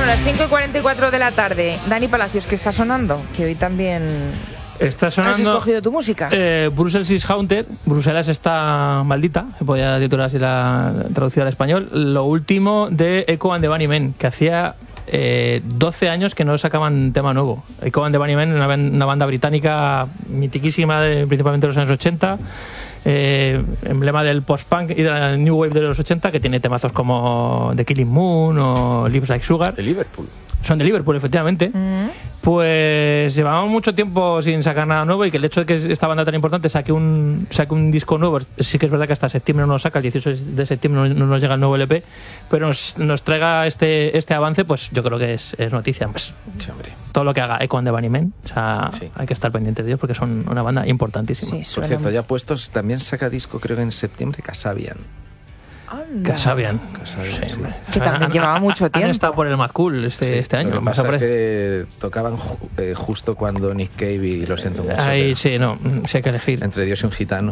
las 5:44 de la tarde. Dani Palacios, ¿qué está sonando? Que hoy también... Está sonando. ¿Has escogido tu música? Brussels is Haunted. Bruselas está maldita. Se podría titular así la traducción al español. Lo último de Echo and the Bunnymen, que hacía 12 años que no sacaban tema nuevo. Echo and the Bunnymen, una banda británica mitiquísima, principalmente de los años 80. Emblema del post-punk y de la New Wave de los 80, que tiene temazos como The Killing Moon o Lives Like Sugar. De Liverpool. Son de Liverpool, efectivamente. Pues llevamos mucho tiempo sin sacar nada nuevo, y que el hecho de que esta banda tan importante saque un disco nuevo, sí que es verdad que hasta septiembre no lo saca, el 18 de septiembre no nos llega el nuevo LP, pero nos traiga este avance, pues yo creo que es noticia. Pues, Sí, hombre. todo lo que haga Echo and the Bunnymen, o sea, Sí. hay que estar pendientes de ellos porque son una banda importantísima. Sí, Por suena cierto, muy- ya puestos, también saca disco, creo que en septiembre, Kasabian. Anda. Kasabian. Kasabian, sí. hombre. Que también llevaba mucho Han tiempo. estado por el Mad Cool este año. Lo que me pasa es sorprende. que tocaban justo cuando Nick Cave y lo siento mucho. Ahí pero sí, no, sí hay que elegir. Entre Dios y un gitano.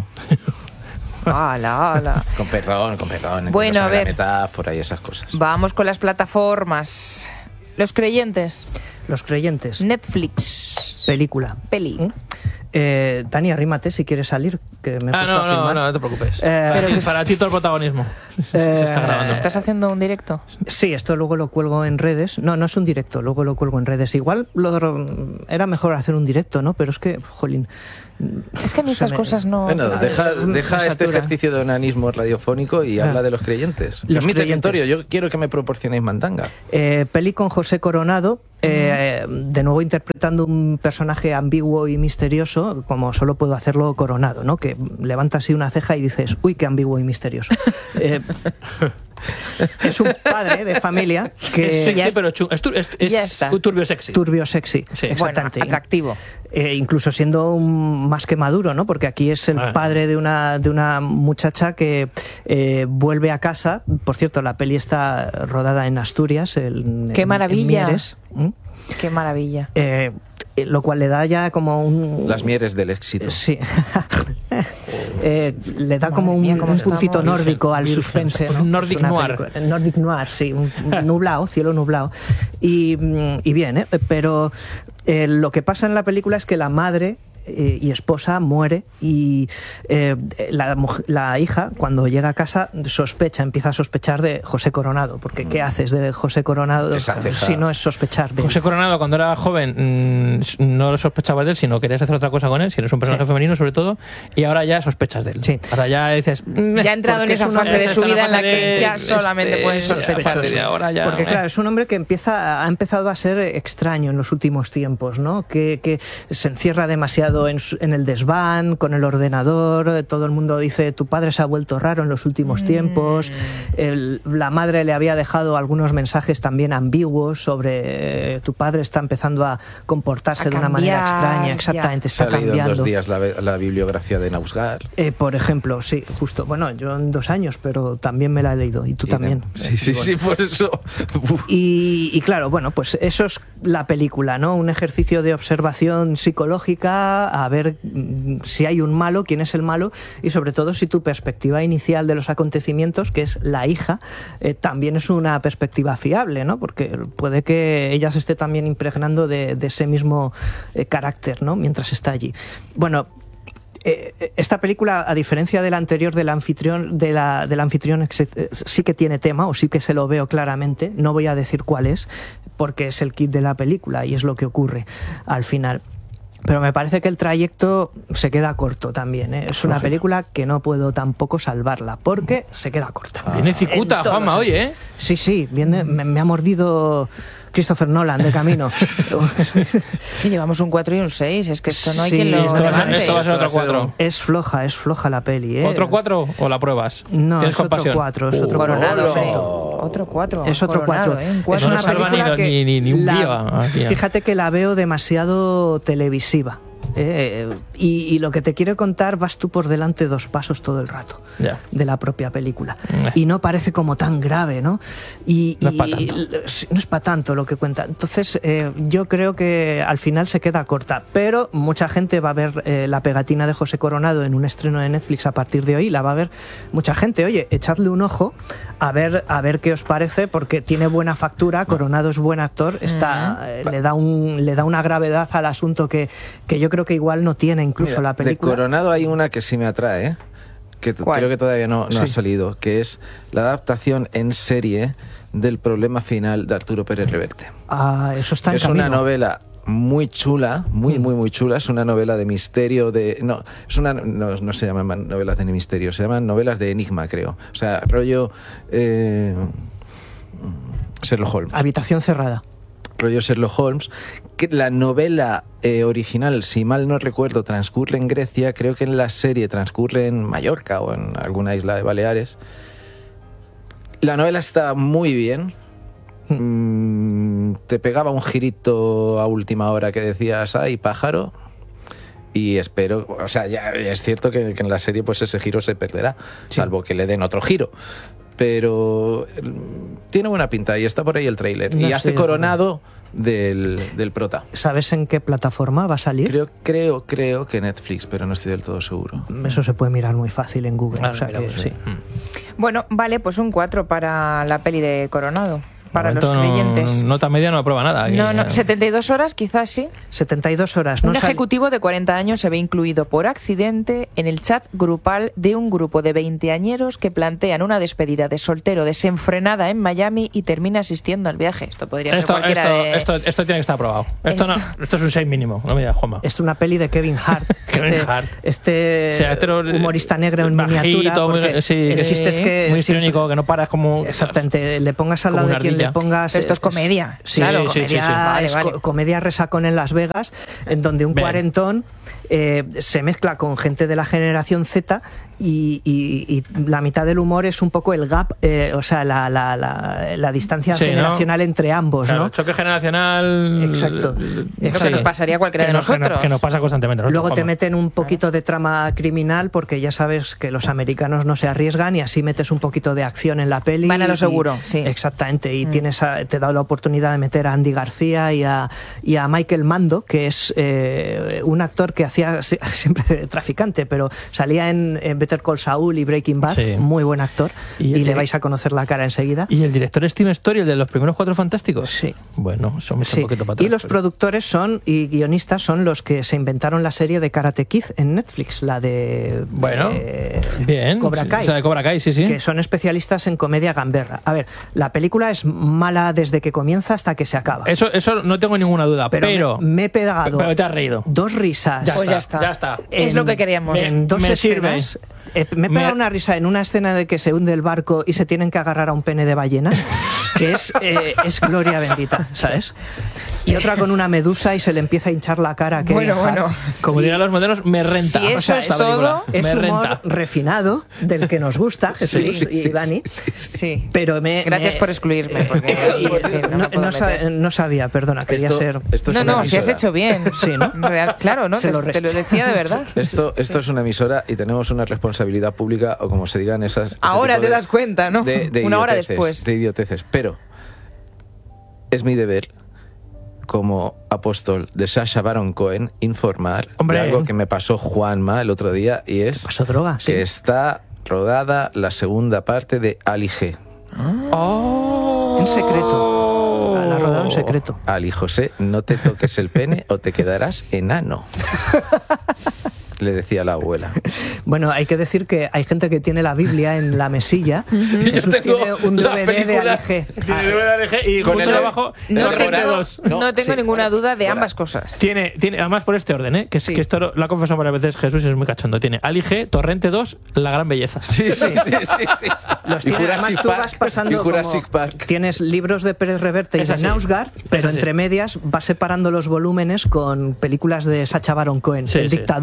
Ala. Con perdón. Bueno, entiendo a ver. la metáfora y esas cosas. Vamos con las plataformas. Los creyentes. Los creyentes. Netflix. Película. Peli. Dani, arrímate si quieres salir, que me he puesto a filmar. no te preocupes. Pero que- Para ti todo el protagonismo. Se está grabando. ¿Estás haciendo un directo? Sí, esto luego lo cuelgo en redes. No es un directo, luego lo cuelgo en redes. Igual era mejor hacer un directo, ¿no? Pero es que, jolín. Es que a mí estas cosas no... Bueno, deja me este satura. ejercicio de onanismo radiofónico y habla de los creyentes. Los Es mi creyentes. territorio, yo quiero que me proporcionéis mandanga. Peli con José Coronado, de nuevo interpretando un personaje ambiguo y misterioso, como solo puedo hacerlo Coronado, ¿no? Que levanta así una ceja y dices, uy, qué ambiguo y misterioso. Es un padre de familia que... Es sexy, ya- pero ya está. turbio sexy. Turbio sexy, Sí. exactamente. Bueno, atractivo. Incluso siendo más que maduro, ¿no? Porque aquí es el padre de una muchacha que vuelve a casa. Por cierto, la peli está rodada en Asturias. ¡Qué maravilla! En Mieres. Qué maravilla. Lo cual le da ya como un... Las mieres del éxito. Sí. Le da como Madre mía, cómo un puntito estamos. nórdico al Virgen. suspense, ¿no? Nordic Es una noir. película- Nordic noir, sí. Un nublado, cielo nublado. Y bien, ¿eh? Pero lo que pasa en la película es que la madre y esposa muere, y la hija, cuando llega a casa, empieza a sospechar de José Coronado, porque ¿qué haces de José Coronado Esa ceja. si no es sospechar de él? José Coronado, cuando era joven, no sospechabas de él, sino querías hacer otra cosa con él, si eres un personaje femenino sobre todo, y ahora ya sospechas de él. Sí. Ahora ya dices... Ya ha entrado en porque esa es una- fase de su Esta vida en la fase que de- ya solamente puedes sospechar. a partir de ahora ya, Porque claro, es un hombre que ha empezado a ser extraño en los últimos tiempos, ¿no? Que se encierra demasiado en el desván, con el ordenador. Todo el mundo dice, tu padre se ha vuelto raro en los últimos tiempos. La madre le había dejado algunos mensajes también ambiguos sobre tu padre está empezando a comportarse A de una manera cambiar, extraña. ya. Exactamente, Se está ha leído en cambiando. 2 días la bibliografía de Nausgar. Por ejemplo, sí, justo. Bueno, yo en 2 años, pero también me la he leído. Y tú también. Sí, por eso. Y claro, bueno, pues eso es la película, ¿no? Un ejercicio de observación psicológica, a ver si hay un malo, quién es el malo, y sobre todo si tu perspectiva inicial de los acontecimientos, que es la hija, también es una perspectiva fiable, ¿no? Porque puede que ella se esté también impregnando de ese mismo carácter, ¿no? Mientras está allí. Bueno, esta película, a diferencia del anterior del anfitrión, sí que tiene tema, o sí que se lo veo claramente. No voy a decir cuál es, porque es el kit de la película y es lo que ocurre al final. Pero me parece que el trayecto se queda corto también, ¿eh? Es una película que no puedo tampoco salvarla, porque se queda corta. Viene cicuta, En todos Juanma, los- oye, ¿eh? Sí, me ha mordido Christopher Nolan de camino. Sí, llevamos un 4 y un 6. Es que esto no hay Sí, quien lo esto va a ser- levante. esto va a ser otro 4. Es floja la peli, ¿eh? ¿Otro 4 o la pruebas? No, ¿Tienes es otro compasión? 4, es otro Coronado, 4. hombre. Otro 4. Es otro 4. Un Es cuatro. No una salva película ni- que ni un día aquí, ¿eh? fíjate que la veo demasiado televisiva. y lo que te quiere contar vas tú por delante 2 pasos todo el rato de la propia película. Y no parece como tan grave, ¿no? No es para tanto. No es para tanto lo que cuenta. Entonces, yo creo que al final se queda corta, pero mucha gente va a ver la pegatina de José Coronado en un estreno de Netflix a partir de hoy, la va a ver mucha gente. Oye, echadle un ojo a ver qué os parece, porque tiene buena factura, Coronado es buen actor, le da una gravedad al asunto que yo creo que igual no tiene incluso la película. De Coronado hay una que sí me atrae, que creo que todavía no ha salido, que es la adaptación en serie del Problema Final de Arturo Pérez Reverte. Eso está en camino. Es una novela muy chula, muy chula. Es una novela de misterio, no se llaman novelas de misterio, se llaman novelas de enigma, creo. O sea, rollo Sherlock Holmes. Habitación cerrada. Rollo Sherlock Holmes, que la novela original, si mal no recuerdo, transcurre en Grecia, creo que en la serie transcurre en Mallorca o en alguna isla de Baleares. La novela está muy bien. Te pegaba un girito a última hora que decías, ¡ay, pájaro! Y espero, o sea, ya es cierto que en la serie pues ese giro se perderá, salvo que le den otro giro. Pero tiene buena pinta y está por ahí el tráiler. Y hace Coronado del prota. ¿Sabes en qué plataforma va a salir? Creo que Netflix, pero no estoy del todo seguro. Eso se puede mirar muy fácil en Google. Sí. Bueno, vale, pues un 4 para la peli de Coronado. Para los creyentes. Nota media no aprueba nada. No, 72 horas quizás sí. 72 horas. Un ejecutivo de 40 años se ve incluido por accidente en el chat grupal de un grupo de veinteañeros que plantean una despedida de soltero desenfrenada en Miami y termina asistiendo al viaje. Esto podría ser cualquiera de... Esto tiene que estar aprobado. Esto es un 6 mínimo. No me digas, Juanma. Es una peli de Kevin Hart. Humorista negro en miniatura. El chiste es que... Muy histriónico, que no paras como... Exactamente. Le pongas al lado de quien le pongas... Esto es comedia. Sí, claro, comedia, comedia resacón en Las Vegas, en donde un cuarentón se mezcla con gente de la generación Z y la mitad del humor es un poco el gap, o sea, la distancia generacional entre ambos, claro, ¿no? Choque generacional. Exacto. Que nos pasaría a cualquiera de nosotros. Que nos pasa constantemente. Luego te meten un poquito de trama criminal porque ya sabes que los americanos no se arriesgan y así metes un poquito de acción en la peli. Van a lo seguro, sí. Exactamente. Y te da la oportunidad de meter a Andy García y a Michael Mando, que es un actor que hacía siempre de traficante, pero salía en Better Call Saul y Breaking Bad, muy buen actor, y le vais a conocer la cara enseguida. ¿Y el director es Tim Story, el de los primeros 4 Fantásticos? Sí. Bueno, eso me está un poquito para atrás. Y los productores y guionistas son los que se inventaron la serie de Karate Kid en Netflix, la de bien, Cobra Kai. O sea, de Cobra Kai, sí. Que son especialistas en comedia gamberra. A ver, la película es mala desde que comienza hasta que se acaba. Eso no tengo ninguna duda, pero me he pegado. Pero te has reído. 2 risas. Ya está. Es lo que queríamos. En 2 escenas. Me he pegado una risa en una escena de que se hunde el barco y se tienen que agarrar a un pene de ballena, que es gloria bendita, ¿sabes? Y otra con una medusa y se le empieza a hinchar la cara. Bueno. Como dirán los modelos, me renta. Si eso es todo, es humor refinado, del que nos gusta, Jesús y Dani. Sí. Pero gracias por excluirme. Porque no sabía, perdona, quería ser... si has hecho bien. Sí, ¿no? Claro, ¿no? Te lo decía de verdad. Esto es una emisora y tenemos una responsabilidad pública, o como se digan esas... Ahora te das cuenta, ¿no? Una hora después. De idioteces. Pero es mi deber, como apóstol de Sacha Baron Cohen, informar de algo que me pasó Juanma el otro día, y es pasó droga, que está rodada la segunda parte de Ali G. En secreto. La rodada en secreto. Ali José, no te toques el pene o te quedarás enano. Le decía la abuela. Bueno, hay que decir que hay gente que tiene la Biblia en la mesilla. Jesús tiene un DVD de Ali G. Tiene DVD de Ali G y con justo abajo no tengo ninguna duda de ambas cosas. Tiene además por este orden, que esto lo ha confesado varias veces Jesús y es muy cachondo. Tiene Ali G, Torrente 2, La Gran Belleza. Sí. Los tiene, además tú vas pasando tienes libros de Pérez Reverte y de Nausgard, pero entre medias vas separando los volúmenes con películas de Sacha Baron Cohen. El Dictador,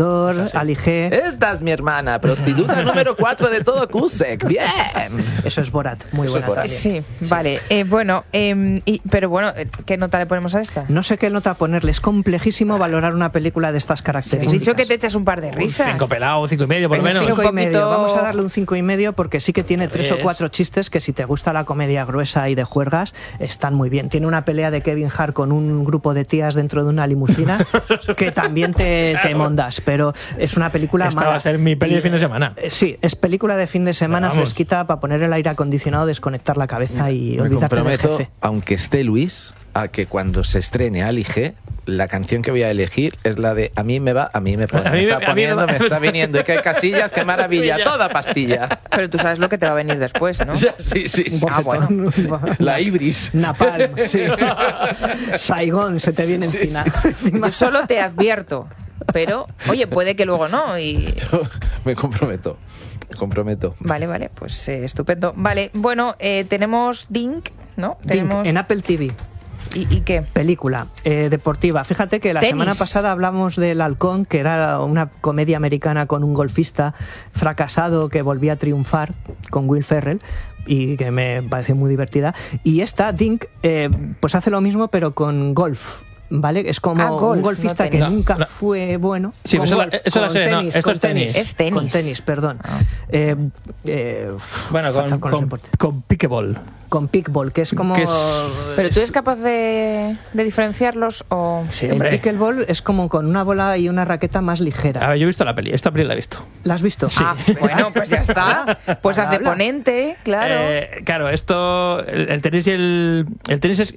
sí. Ali G. Esta es mi hermana, prostituta número 4 de todo Cusack. Bien. Eso es Borat, muy Eso es buena Borat. también. Sí, vale. Bueno, pero bueno, ¿qué nota le ponemos a esta? No sé qué nota ponerle, es complejísimo valorar una película de estas Has características. dicho que te echas un par de risas. 5 pelado, 5,5 por lo Pero menos. sí, un 5,5. poquito- Vamos a darle un 5,5 porque sí que tiene 3 o ríes. 4 chistes que si te gusta la comedia gruesa y de juergas están muy bien. Tiene una pelea de Kevin Hart con un grupo de tías dentro de una limusina que también te mondas, pero es una película Esta mala. va a ser mi peli de fin de semana. Sí, es película de fin de semana Vamos. fresquita para poner el aire acondicionado, desconectar la cabeza y Me olvidarte del comprometo, jefe. aunque esté Luis, a que cuando se estrene Ali G, la canción que voy a elegir es la de A mí me va, a mí me pone. A mí Me me- está a mí me poniendo, va. me está viniendo. Y qué casillas, qué maravilla. Toda pastilla. Pero tú sabes lo que te va a venir después, ¿no? Sí, sí, sí. Ah, bueno. La Ibris. Napalm, sí. Saigón se te viene encima. Yo solo te advierto. Pero, oye, puede que luego no. Y Me comprometo. Me comprometo. vale, pues estupendo. Vale, bueno, tenemos Dink, ¿no? Dink, Tenemos... en Apple TV. ¿Y qué? Película deportiva. Fíjate que la Tenis. semana pasada hablamos del Halcón, que era una comedia americana con un golfista fracasado que volvía a triunfar con Will Ferrell y que me parece muy divertida. Y esta, Dink, pues hace lo mismo pero con golf. ¿Vale? Es como golf, un golfista no que tenis. nunca No. fue bueno. Sí, Con eso la- golf, eso la con sé, no, tenis, esto con es tenis. Es tenis. Con tenis, perdón. Ah. Bueno, Fatal con, los deportes. con Pickleball. Con pickball, que es como... Que es- ¿Pero tú eres capaz de diferenciarlos o...? Sí, El hombre. pickleball es como con una bola y una raqueta más ligera. A ver, yo he visto la peli. Esta peli la he visto. ¿La has visto? Ah, bueno, pues ya está. Pues Habla, hace habla. ponente, claro. Claro, esto... El tenis y el tenis es...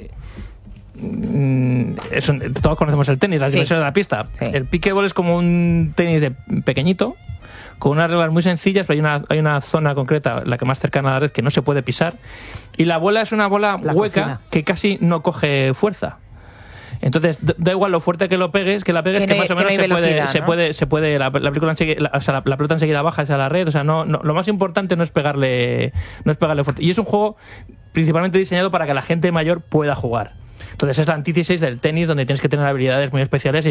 todos conocemos el tenis, las Sí. dimensiones de la pista. Sí. El pickleball es como un tenis de pequeñito, con unas reglas muy sencillas, pero hay una zona concreta, la que más cercana a la red, que no se puede pisar. Y la bola es una bola La hueca cocina. que casi no coge fuerza. Entonces, da igual lo fuerte que la pegues, que Que no más o hay- que no menos hay velocidad, ¿no? se puede la película la pelota enseguida baja hacia la red, o sea, no, lo más importante no es pegarle fuerte. Y es un juego principalmente diseñado para que la gente mayor pueda jugar. Entonces es la antítesis del tenis, donde tienes que tener habilidades muy especiales.